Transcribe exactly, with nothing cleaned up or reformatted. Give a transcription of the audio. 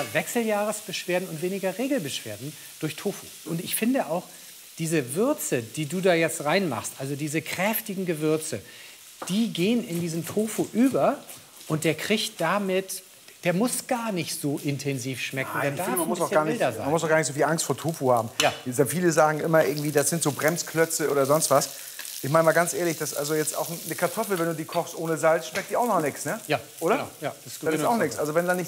Wechseljahresbeschwerden und weniger Regelbeschwerden durch Tofu. Und ich finde auch, diese Würze, die du da jetzt reinmachst, also diese kräftigen Gewürze, die gehen in diesen Tofu über und der kriegt damit, der muss gar nicht so intensiv schmecken. Nein, der ich finde, darf man, muss ein auch gar bisschen nicht, milder sein. man muss auch gar nicht so viel Angst vor Tofu haben. Ja. Viele sagen immer irgendwie, das sind so Bremsklötze oder sonst was. Ich meine mal ganz ehrlich, das also jetzt auch eine Kartoffel, wenn du die kochst ohne Salz, schmeckt die auch noch nichts, ne? Ja, oder? genau. Ja, das ist das ist auch nichts. Also wenn da nicht